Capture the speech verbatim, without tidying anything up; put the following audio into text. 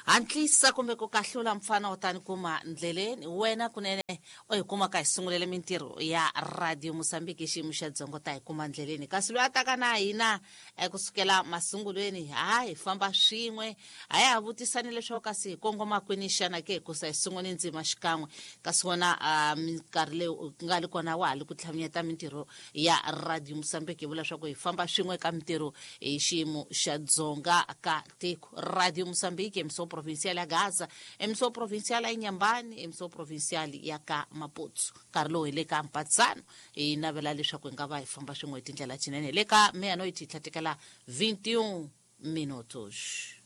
Antlisa kumbe ku kahlula mfana wo tani kuma ndleleni wena kunene o hi kuma ka hi sungulele mintirho ya Radio Mozambique xiyimo xa dzongo ta hi kuma ndleleni kasi loyi a taka na hina kusukela masungulweni ha hi famba swin'we a ya vutisani leswaku kasi hi kongoma kwini xana ke ku sa hi sungule ndzima xikan'we kasi wona minkarhi leyi nga li kona wa hali ku tlhavanyeta mintirho ya Radio Mozambique vula leswaku hi famba swin'we ka mintirho hi xiyimo xa dzonga ka tiko Radio Mozambique emso provincial ya Gaza emso provincial ya Nyambani emso provincial ya ka Maputo Karlo ile ka Mpatsano e navela leswaku nga va hi famba swin'we tindlela cinene le ka me ano yi tlhatekela vinte e um minutos.